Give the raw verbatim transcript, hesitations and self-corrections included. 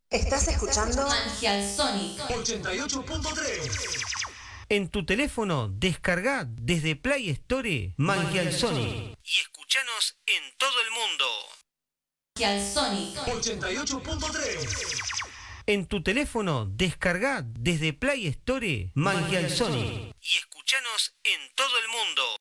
Estás escuchando Mangialsonic ochenta y ocho punto tres. En tu teléfono, descarga desde Play Store Mangialsonic y escuchanos en todo el mundo. Mangialsonic ochenta y ocho punto tres. En tu teléfono, descarga desde Play Store Mangialsonic y escuchanos en todo el mundo.